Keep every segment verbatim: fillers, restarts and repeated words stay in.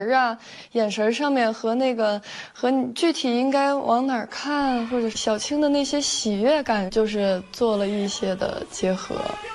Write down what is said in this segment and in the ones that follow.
啊，眼神上面和那个和你具体应该往哪儿看，或者小青的那些喜悦感，就是做了一些的结合。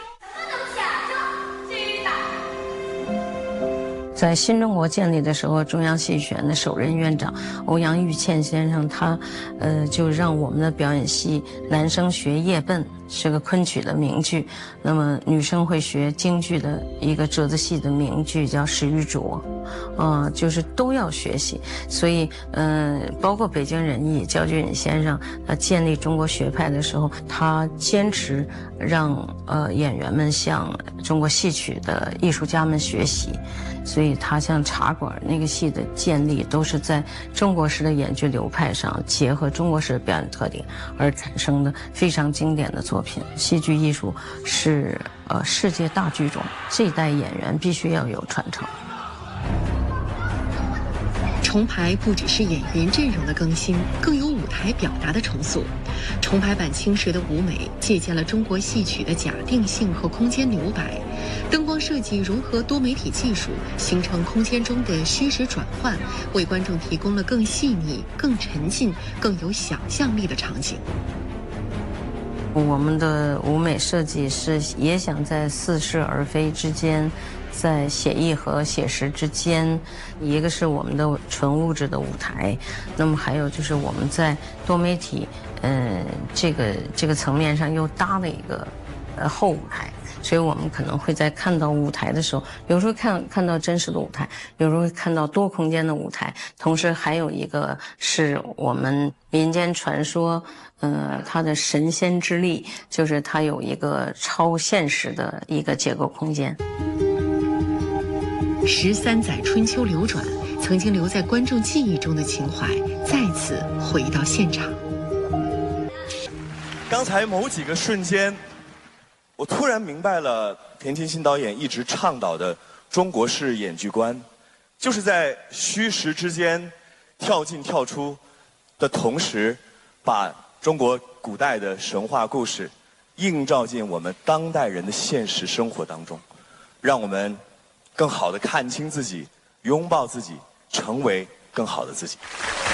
在新中国建立的时候，中央戏剧学院的首任院长欧阳玉倩先生，他，呃，就让我们的表演系男生学叶贲，是个昆曲的名剧，那么女生会学京剧的一个折子戏的名剧叫《石玉镯》，啊、呃，就是都要学习。所以，嗯、呃，包括北京人艺焦俊先生，他建立中国学派的时候，他坚持让呃演员们向中国戏曲的艺术家们学习。所以他像茶馆那个戏的建立，都是在中国式的演剧流派上结合中国式的表演特点而产生的非常经典的作品。戏剧艺术是呃世界大剧种，这一代演员必须要有传承。 重排不只是演员阵容的更新，更有舞台表达的重塑。重排版《青蛇》的舞美借鉴了中国戏曲的假定性和空间留白，灯光设计融合多媒体技术，形成空间中的虚实转换，为观众提供了更细腻、更沉浸、更有想象力的场景。 我们的舞美设计是也想在似是而非之间，在写意和写实之间，一个是我们的纯物质的舞台，那么还有就是我们在多媒体，嗯、呃，这个这个层面上又搭了一个呃后舞台。所以我们可能会在看到舞台的时候，有时候看看到真实的舞台，有时候会看到多空间的舞台，同时还有一个是我们民间传说，呃，它的神仙之力，就是它有一个超现实的一个结构空间。 十三载春秋流转，曾经留在观众记忆中的情怀，再次回到现场。 刚才某几个瞬间，我突然明白了田沁鑫导演一直倡导的中国式演剧观，就是在虚实之间跳进跳出的同时，把中国古代的神话故事映照进我们当代人的现实生活当中，让我们更好地看清自己，拥抱自己，成为更好的自己。